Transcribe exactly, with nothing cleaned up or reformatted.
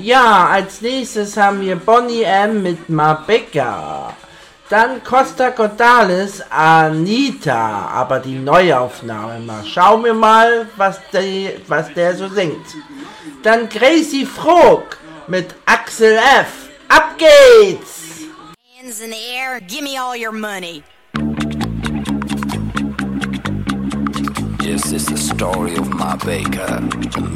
Ja, als nächstes haben wir Boney M. mit Mabeka. Dann Costa Cordalis, Anita, aber die Neuaufnahme. Mal schauen wir mal, was, die, was der so singt. Dann Gracie Frog mit Axel F. Ab geht's! Hands in the air, give me all your money. This is the story of Mabeka, the